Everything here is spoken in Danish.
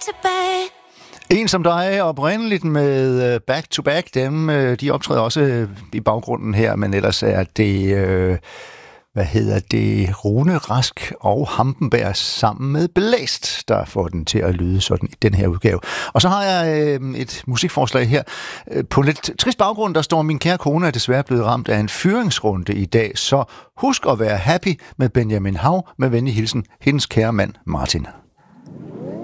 to back. En som dig oprindeligt med Back to Back, dem de optræder også i baggrunden her, men ellers er det, Rune Rask og Hampenberg sammen med Blæst, der får den til at lyde sådan i den her udgave. Og så har jeg et musikforslag her. På en lidt trist baggrund, der står: min kære kone er desværre blevet ramt af en fyringsrunde i dag, så husk at være happy med Benjamin Hav, med venlig hilsen, hendes kære mand Martin.